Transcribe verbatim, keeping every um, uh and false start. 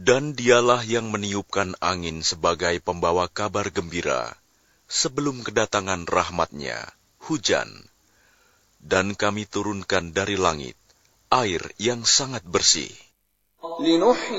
Dan dialah yang meniupkan angin sebagai pembawa kabar gembira sebelum kedatangan rahmat-Nya, hujan. Dan kami turunkan dari langit air yang sangat bersih.